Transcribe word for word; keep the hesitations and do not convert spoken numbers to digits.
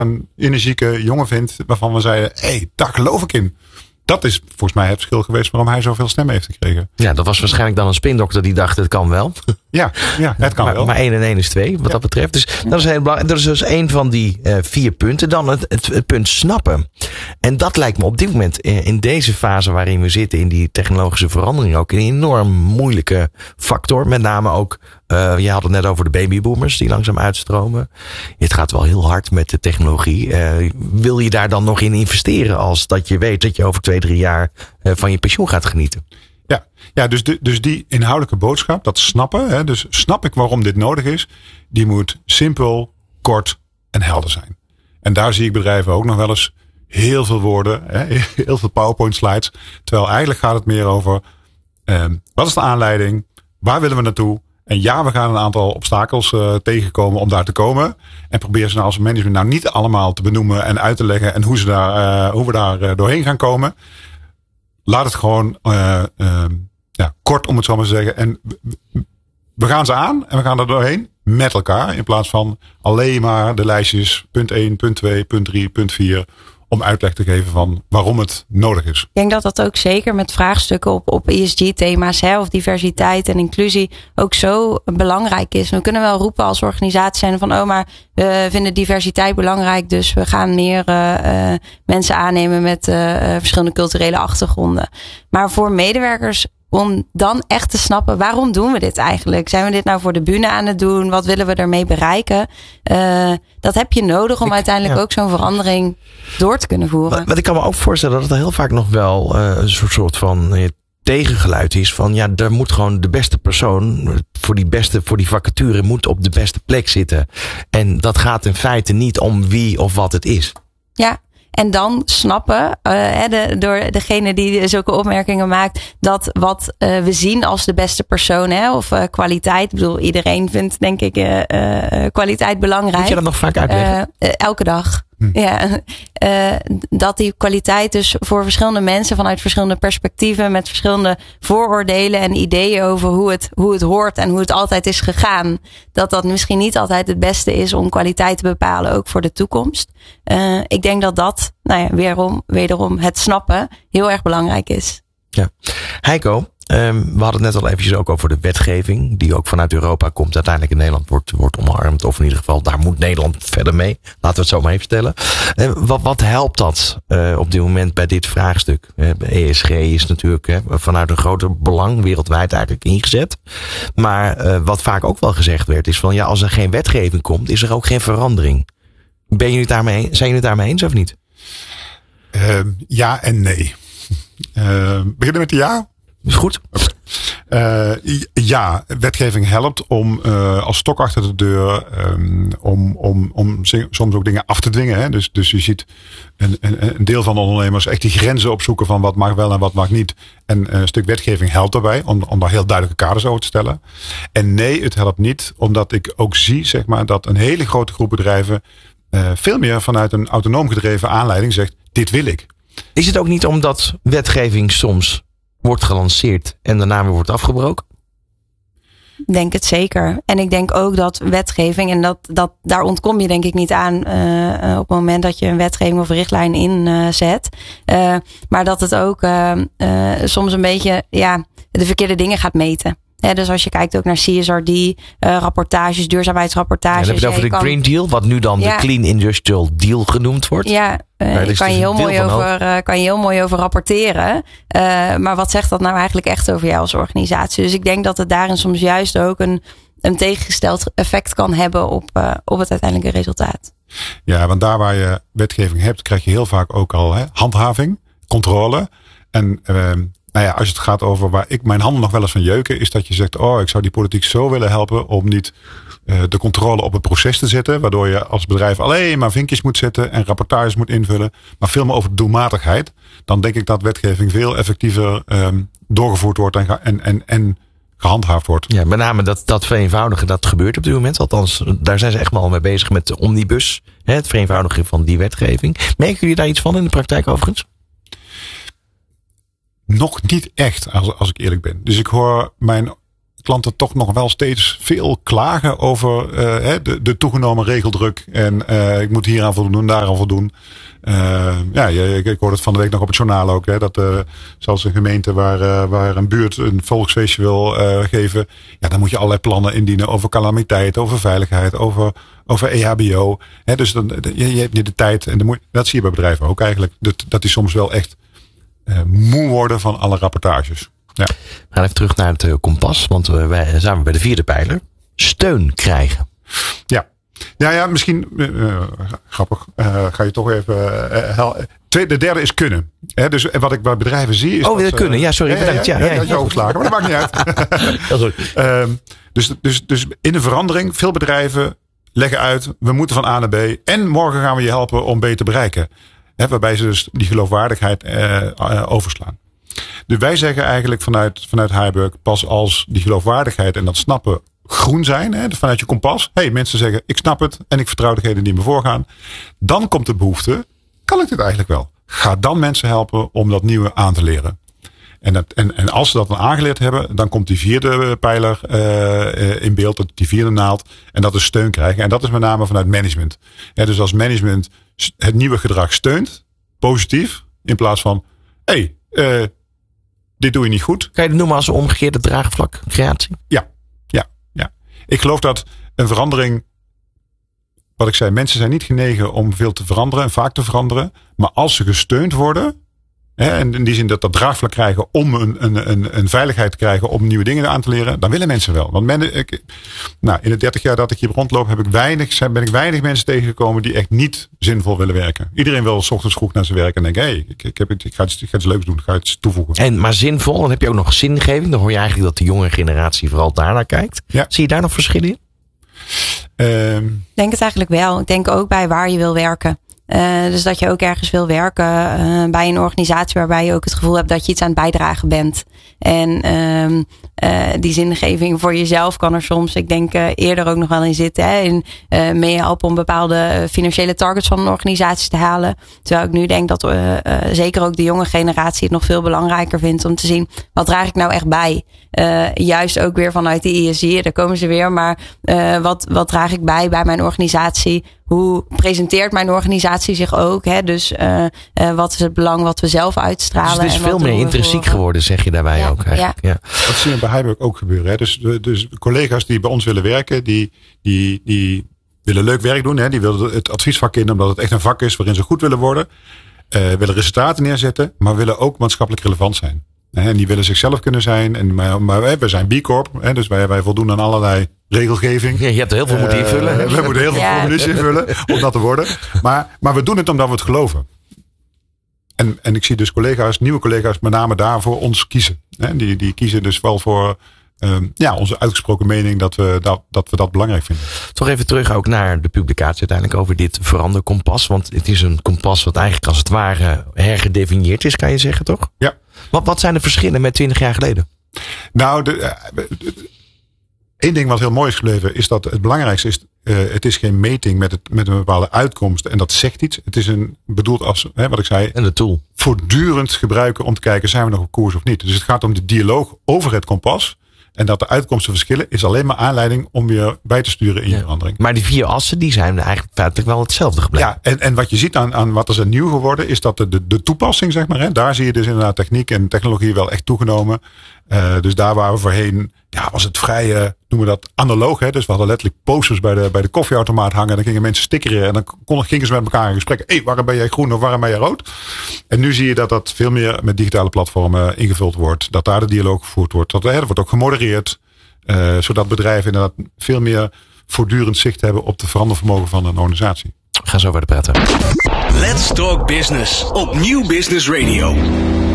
een energieke jongen vindt waarvan we zeiden, hé, hey, daar geloof ik in. Dat is volgens mij het verschil geweest waarom hij zoveel stemmen heeft gekregen. Ja, dat was waarschijnlijk dan een spindokter die dacht, het kan wel. Ja, ja het kan maar, wel. Maar één en één is twee, wat ja. dat betreft. Dus dat is, heel belangrijk. Dat is dus één van die uh, vier punten. Dan het, het, het punt snappen. En dat lijkt me op dit moment in deze fase waarin we zitten, in die technologische verandering, ook een enorm moeilijke factor. Met name ook, uh, je had het net over de babyboomers die langzaam uitstromen. Het gaat wel heel hard met de technologie. Uh, wil je daar dan nog in investeren als dat je weet dat je over twee, drie jaar uh, van je pensioen gaat genieten? Ja, ja dus, de, dus die inhoudelijke boodschap, dat snappen, hè, dus snap ik waarom dit nodig is, die moet simpel, kort en helder zijn. En daar zie ik bedrijven ook nog wel eens heel veel woorden, hè, heel veel PowerPoint slides. Terwijl eigenlijk gaat het meer over, eh, wat is de aanleiding, waar willen we naartoe? En ja, we gaan een aantal obstakels uh, tegenkomen om daar te komen. En probeer ze nou als management nou niet allemaal te benoemen en uit te leggen en hoe, ze daar, uh, hoe we daar uh, doorheen gaan komen. Laat het gewoon uh, uh, ja, kort, om het zo maar te zeggen. En we gaan ze aan en we gaan er doorheen met elkaar. In plaats van alleen maar de lijstjes punt één, punt twee, punt drie, punt vier. Om uitleg te geven van waarom het nodig is. Ik denk dat dat ook zeker met vraagstukken op, op E S G-thema's, hè, of diversiteit en inclusie, ook zo belangrijk is. We kunnen wel roepen als organisatie zijn van, oh, maar we vinden diversiteit belangrijk, dus we gaan meer uh, uh, mensen aannemen met uh, verschillende culturele achtergronden. Maar voor medewerkers, om dan echt te snappen, waarom doen we dit eigenlijk? Zijn we dit nou voor de bühne aan het doen? Wat willen we ermee bereiken? Uh, dat heb je nodig om ik, uiteindelijk ja. ook zo'n verandering door te kunnen voeren. Maar, maar ik kan me ook voorstellen dat het heel vaak nog wel uh, een soort, soort van uh, tegengeluid is van, ja, er moet gewoon de beste persoon voor die beste, voor die vacature moet op de beste plek zitten. En dat gaat in feite niet om wie of wat het is. Ja. En dan snappen, uh, de, door degene die zulke opmerkingen maakt, dat wat uh, we zien als de beste persoon, hè, of uh, kwaliteit. Ik bedoel, iedereen vindt denk ik uh, uh, kwaliteit belangrijk. Moet je dat nog vaak uitleggen? Uh, uh, elke dag. Hm. Ja, uh, dat die kwaliteit dus voor verschillende mensen vanuit verschillende perspectieven, met verschillende vooroordelen en ideeën over hoe het, hoe het hoort en hoe het altijd is gegaan, dat dat misschien niet altijd het beste is om kwaliteit te bepalen, ook voor de toekomst. Uh, ik denk dat dat, nou ja, weerom, wederom het snappen heel erg belangrijk is. Ja, Heiko, Um, we hadden het net al eventjes ook over de wetgeving, die ook vanuit Europa komt. Uiteindelijk in Nederland wordt, wordt omarmd. Of in ieder geval, daar moet Nederland verder mee. Laten we het zo maar even stellen. Uh, wat, wat helpt dat uh, op dit moment bij dit vraagstuk? Uh, E S G is natuurlijk uh, vanuit een groter belang wereldwijd eigenlijk ingezet. Maar uh, wat vaak ook wel gezegd werd, is van ja, als er geen wetgeving komt, is er ook geen verandering. Ben jullie het daarmee, zijn jullie het daarmee eens of niet? Uh, ja en nee. Uh, beginnen met de ja? Is goed. Uh, ja, wetgeving helpt om uh, als stok achter de deur um, om, om, om soms ook dingen af te dwingen. Hè? Dus, dus je ziet een, een, een deel van de ondernemers echt die grenzen opzoeken van wat mag wel en wat mag niet. En een stuk wetgeving helpt daarbij om, om daar heel duidelijke kaders over te stellen. En nee, het helpt niet, omdat ik ook zie zeg maar, dat een hele grote groep bedrijven uh, veel meer vanuit een autonoom gedreven aanleiding zegt, dit wil ik. Is het ook niet omdat wetgeving soms wordt gelanceerd en daarna weer wordt afgebroken? Ik denk het zeker. En ik denk ook dat wetgeving, en dat, dat, daar ontkom je denk ik niet aan uh, op het moment dat je een wetgeving of richtlijn inzet. Uh, maar dat het ook uh, uh, soms een beetje ja, de verkeerde dingen gaat meten. Ja, dus als je kijkt ook naar C S R D, uh, rapportages, duurzaamheidsrapportages. Ja, dan heb je het over de kan, Green Deal, wat nu dan ja, de Clean Industrial Deal genoemd wordt. Ja, uh, daar kan je, heel mooi over, uh, kan je heel mooi over rapporteren. Uh, maar wat zegt dat nou eigenlijk echt over jou als organisatie? Dus ik denk dat het daarin soms juist ook een, een tegengesteld effect kan hebben op, uh, op het uiteindelijke resultaat. Ja, want daar waar je wetgeving hebt, krijg je heel vaak ook al hè, handhaving, controle. En uh, nou ja, als het gaat over waar ik mijn handen nog wel eens van jeuken, is dat je zegt, oh, ik zou die politiek zo willen helpen om niet uh, de controle op het proces te zetten, waardoor je als bedrijf alleen maar vinkjes moet zetten en rapportages moet invullen, maar veel meer over de doelmatigheid. Dan denk ik dat wetgeving veel effectiever um, doorgevoerd wordt en, en, en, en gehandhaafd wordt. Ja, met name dat, dat vereenvoudigen, dat gebeurt op dit moment. Althans, daar zijn ze echt wel mee bezig met de omnibus, hè, het vereenvoudigen van die wetgeving. Merken jullie daar iets van in de praktijk overigens? Nog niet echt, als, als ik eerlijk ben. Dus ik hoor mijn klanten toch nog wel steeds veel klagen over uh, de, de toegenomen regeldruk. En uh, ik moet hier aan voldoen, daar aan voldoen. Uh, ja, ik, ik hoorde het van de week nog op het journaal ook. Hè, dat uh, zelfs een gemeente waar, uh, waar een buurt een volksfeestje wil uh, geven. Ja, dan moet je allerlei plannen indienen over calamiteit, over veiligheid, over, over E H B O. Hè, dus dan, je, je hebt niet de tijd. En de mo- dat zie je bij bedrijven ook eigenlijk. Dat, dat die soms wel echt uh, moe worden van alle rapportages. Ja. We gaan even terug naar het uh, kompas. Want uh, wij zijn bij de vierde pijler. Steun krijgen. Ja. Ja, ja, misschien uh, grappig. Uh, ga je toch even. Uh, hel- Tweede, de derde is kunnen. He, dus wat ik bij bedrijven zie is. Oh, dat, uh, kunnen. Ja, sorry. Bedankt. Ja, ja, ja, ja, ja, ja. overslagen, maar dat maakt niet uit. uh, dus, dus, dus in de verandering, veel bedrijven leggen uit. We moeten van A naar B. En morgen gaan we je helpen om B te bereiken. He, waarbij ze dus die geloofwaardigheid uh, uh, overslaan. Dus wij zeggen eigenlijk vanuit, vanuit Heiberg. Pas als die geloofwaardigheid en dat snappen groen zijn, hè, vanuit je kompas. Hey, mensen zeggen, ik snap het en ik vertrouw degenen die me voorgaan. Dan komt de behoefte, kan ik dit eigenlijk wel? Ga dan mensen helpen om dat nieuwe aan te leren. En, dat, en, en als ze dat dan aangeleerd hebben, dan komt die vierde pijler uh, in beeld, die vierde naald. En dat is steun krijgen. En dat is met name vanuit management. Ja, dus als management het nieuwe gedrag steunt, positief, in plaats van, hé, hey, uh, dit doe je niet goed. Kan je het noemen als een omgekeerde draagvlak creatie? Ja. Ik geloof dat een verandering, wat ik zei, mensen zijn niet genegen om veel te veranderen en vaak te veranderen. Maar als ze gesteund worden, hè, en in die zin dat dat draagvlak krijgen om een, een, een, een veiligheid te krijgen om nieuwe dingen aan te leren, dan willen mensen wel. Want men, ik, nou, in de dertig jaar dat ik hier rondloop, heb ik weinig, ben ik weinig mensen tegengekomen die echt niet zinvol willen werken. Iedereen wil 's ochtends vroeg naar zijn werk en denkt, hé, hey, ik, ik, heb het, ik, ga iets, ik ga iets leuks doen, ik ga iets toevoegen. En, maar zinvol, dan heb je ook nog zingeving. Dan hoor je eigenlijk dat de jonge generatie vooral daarnaar kijkt. Ja. Zie je daar nog verschillen in? Um, ik denk het eigenlijk wel. Ik denk ook bij waar je wil werken. Uh, dus dat je ook ergens wil werken uh, bij een organisatie waarbij je ook het gevoel hebt dat je iets aan het bijdragen bent. En um, uh, die zingeving voor jezelf kan er soms, ik denk uh, eerder ook nog wel in zitten. Hè, in uh, meehelpen om bepaalde financiële targets van een organisatie te halen. Terwijl ik nu denk dat uh, uh, zeker ook de jonge generatie het nog veel belangrijker vindt om te zien, wat draag ik nou echt bij? Uh, juist ook weer vanuit de I S I, daar komen ze weer. Maar uh, wat, wat draag ik bij bij mijn organisatie? Hoe presenteert mijn organisatie zich ook? Hè? Dus uh, uh, wat is het belang wat we zelf uitstralen? Dus het is en veel meer intrinsiek geworden, zeg je daarbij ja, ook. Eigenlijk. Ja. Ja. Dat zien we bij Heiberg ook gebeuren. Hè? Dus, dus collega's die bij ons willen werken, die, die, die willen leuk werk doen. Hè? Die willen het adviesvak in, omdat het echt een vak is waarin ze goed willen worden. Uh, willen resultaten neerzetten, maar willen ook maatschappelijk relevant zijn. En die willen zichzelf kunnen zijn. En, maar, maar wij zijn B Corp, hè, dus wij, wij voldoen aan allerlei regelgeving. Ja, je hebt er heel veel uh, moeten invullen. We moeten heel veel ja. formuliers invullen om dat te worden. Maar, maar we doen het omdat we het geloven. En, en ik zie dus collega's, nieuwe collega's, met name daarvoor ons kiezen. Hè, die, die kiezen dus wel voor um, ja, onze uitgesproken mening dat we dat, dat we dat belangrijk vinden. Toch even terug ook naar de publicatie uiteindelijk over dit veranderkompas. Want het is een kompas wat eigenlijk als het ware hergedefinieerd is, kan je zeggen, toch? Ja. Wat, wat zijn de verschillen met twintig jaar geleden? Nou, de, de, de, één ding wat heel mooi is gebleven is dat het belangrijkste is, uh, het is geen meting met, het, met een bepaalde uitkomst. En dat zegt iets. Het is een, bedoeld als, hè, wat ik zei, en de tool. Voortdurend gebruiken om te kijken, zijn we nog op koers of niet. Dus het gaat om de dialoog over het kompas. En dat de uitkomsten verschillen is alleen maar aanleiding om je bij te sturen in je ja. verandering. Maar die vier assen die zijn eigenlijk feitelijk wel hetzelfde gebleven. Ja, en, en wat je ziet aan, aan wat er is nieuw geworden is dat de, de, de toepassing, zeg maar. Hè, daar zie je dus inderdaad techniek en technologie wel echt toegenomen. Uh, dus daar waar we voorheen, ja, was het vrij, uh, noemen we dat analoog. Hè? Dus we hadden letterlijk posters bij de, bij de koffieautomaat hangen. En dan gingen mensen stickeren en dan kon, gingen ze met elkaar in gesprek. Hé, hey, waarom ben jij groen of waarom ben jij rood? En nu zie je dat dat veel meer met digitale platformen ingevuld wordt. Dat daar de dialoog gevoerd wordt. Dat, hè, dat wordt ook gemodereerd. Uh, zodat bedrijven inderdaad veel meer voortdurend zicht hebben op de verandervermogen van een organisatie. We gaan zo verder praten. Let's Talk Business op Nieuw Business Radio.